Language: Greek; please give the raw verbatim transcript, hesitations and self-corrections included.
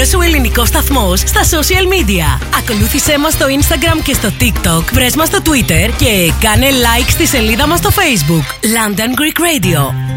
μόνος σου ελληνικός σταθμός στα social media. Ακολούθησέ μας στο Instagram και στο TikTok, βρες μας στο Twitter και κάνε like στη σελίδα μας στο Facebook. London Greek Radio.